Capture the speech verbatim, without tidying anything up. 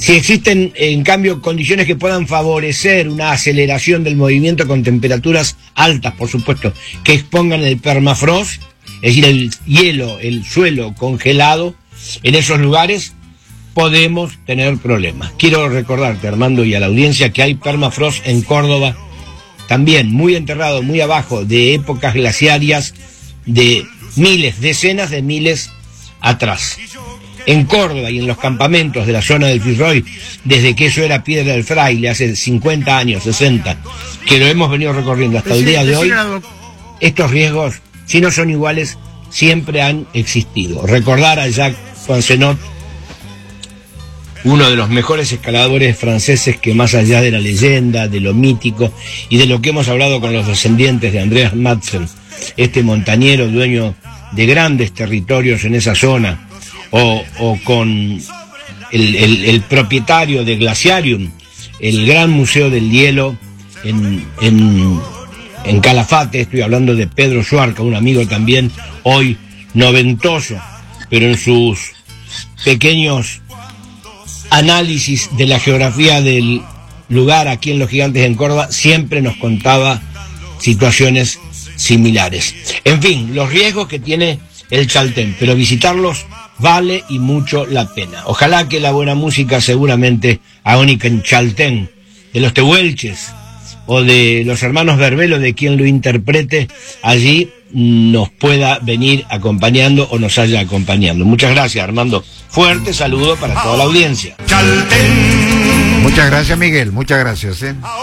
Si existen, en cambio, condiciones que puedan favorecer una aceleración del movimiento con temperaturas altas, por supuesto, que expongan el permafrost, es decir, el hielo, el suelo congelado, en esos lugares podemos tener problemas. Quiero recordarte, Armando, y a la audiencia, que hay permafrost en Córdoba, también muy enterrado, muy abajo, de épocas glaciarias de miles, decenas de miles atrás. En Córdoba y en los campamentos de la zona del Fitzroy, desde que eso era Piedra del Fraile, hace cincuenta años, sesenta, que lo hemos venido recorriendo hasta el día de hoy, estos riesgos, si no son iguales, siempre han existido. Recordar a Jacques Poincenot, uno de los mejores escaladores franceses que, más allá de la leyenda, de lo mítico y de lo que hemos hablado con los descendientes de Andreas Madsen, este montañero dueño de grandes territorios en esa zona, o, o con el, el, el propietario de Glaciarium, el gran museo del hielo en, en, en Calafate. Estoy hablando de Pedro Suarca, un amigo también hoy noventoso, pero en sus pequeños análisis de la geografía del lugar aquí en Los Gigantes en Córdoba siempre nos contaba situaciones similares. En fin, los riesgos que tiene el Chaltén, pero visitarlos vale y mucho la pena. Ojalá que la buena música, seguramente agónica en Chaltén, de los Tehuelches o de los hermanos Berbelo, de quien lo interprete, allí nos pueda venir acompañando o nos haya acompañando. Muchas gracias, Armando. Fuerte saludo para toda la audiencia. Muchas gracias, Miguel. Muchas gracias, ¿eh?